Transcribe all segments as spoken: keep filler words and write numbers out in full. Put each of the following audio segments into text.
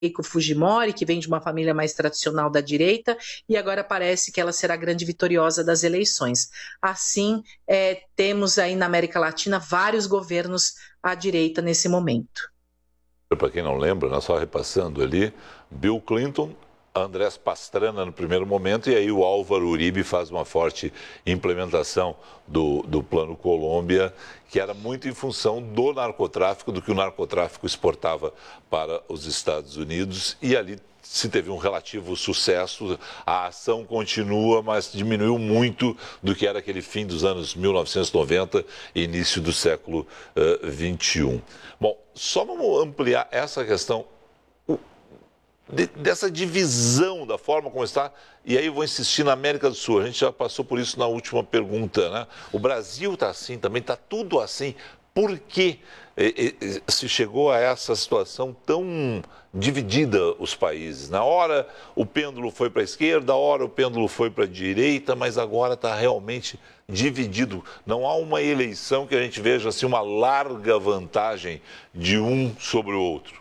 Keiko Fujimori, que vem de uma família mais tradicional da direita, e agora parece que ela será a grande vitoriosa das eleições. Assim, é, temos aí na América Latina vários governos à direita nesse momento. Para quem não lembra, né, só repassando ali, Bill Clinton, Andrés Pastrana no primeiro momento, e aí o Álvaro Uribe faz uma forte implementação do, do Plano Colômbia, que era muito em função do narcotráfico, do que o narcotráfico exportava para os Estados Unidos, e ali se teve um relativo sucesso, a ação continua, mas diminuiu muito do que era aquele fim dos anos mil novecentos e noventa e início do século uh, vinte e um. Bom, só vamos ampliar essa questão de, dessa divisão da forma como está, e aí eu vou insistir na América do Sul, a gente já passou por isso na última pergunta, né? O Brasil está assim, também está tudo assim. Por que eh, eh, se chegou a essa situação tão dividida os países? Na hora o pêndulo foi para a esquerda, a hora o pêndulo foi para a direita, mas agora está realmente dividido. Não há uma eleição que a gente veja assim, uma larga vantagem de um sobre o outro.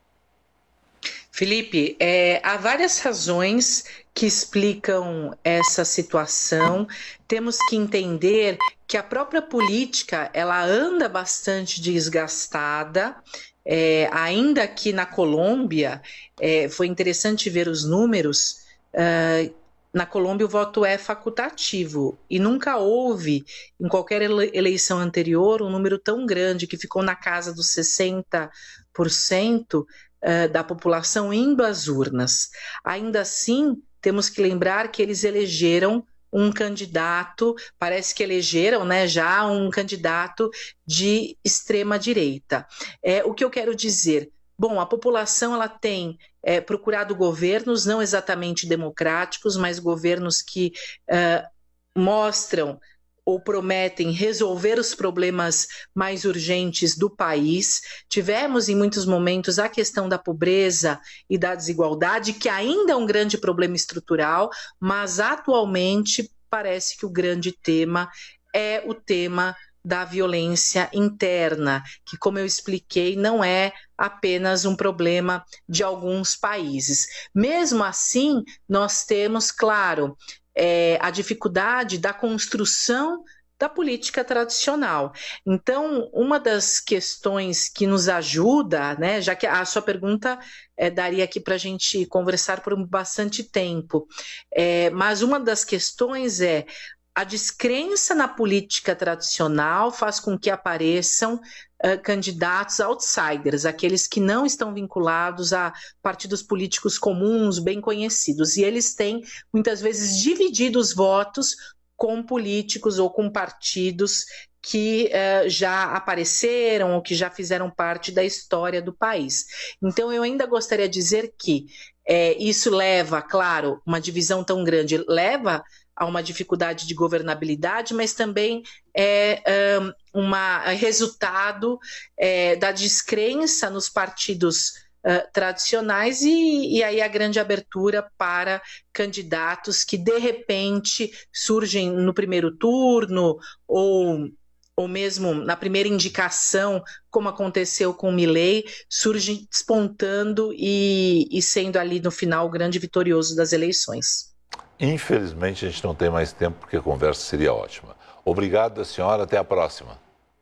Felipe, é, há várias razões que explicam essa situação. Temos que entender que a própria política ela anda bastante desgastada. É, ainda aqui na Colômbia, é, foi interessante ver os números. Uh, na Colômbia o voto é facultativo e nunca houve, em qualquer eleição anterior, um número tão grande que ficou na casa dos sessenta por cento da população indo às urnas. Ainda assim, temos que lembrar que eles elegeram um candidato, parece que elegeram né, já um candidato de extrema-direita. É, o que eu quero dizer? Bom, a população ela tem é, procurado governos não exatamente democráticos, mas governos que uh, mostram ou prometem resolver os problemas mais urgentes do país. Tivemos em muitos momentos a questão da pobreza e da desigualdade, que ainda é um grande problema estrutural, mas atualmente parece que o grande tema é o tema da violência interna, que, como eu expliquei, não é apenas um problema de alguns países. Mesmo assim, nós temos, claro, É, a dificuldade da construção da política tradicional. Então, uma das questões que nos ajuda, né, já que a sua pergunta é, daria aqui para a gente conversar por bastante tempo, é, mas uma das questões é a descrença na política tradicional faz com que apareçam uh, candidatos outsiders, aqueles que não estão vinculados a partidos políticos comuns, bem conhecidos. E eles têm, muitas vezes, dividido os votos com políticos ou com partidos que uh, já apareceram ou que já fizeram parte da história do país. Então, eu ainda gostaria de dizer que é, isso leva, claro, uma divisão tão grande, leva a uma dificuldade de governabilidade, mas também é um uma, resultado é, da descrença nos partidos uh, tradicionais e, e aí a grande abertura para candidatos que de repente surgem no primeiro turno ou ou mesmo na primeira indicação, como aconteceu com o Milei, surge despontando e, e sendo ali no final o grande vitorioso das eleições. Infelizmente, a gente não tem mais tempo, porque a conversa seria ótima. Obrigado, senhora. Até a próxima.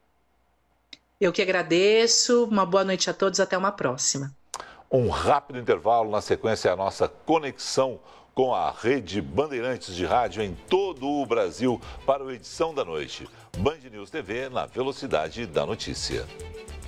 Eu que agradeço. Uma boa noite a todos. Até uma próxima. Um rápido intervalo. Na sequência, a nossa conexão com a rede Bandeirantes de rádio em todo o Brasil para a edição da noite. Band News T V na velocidade da notícia.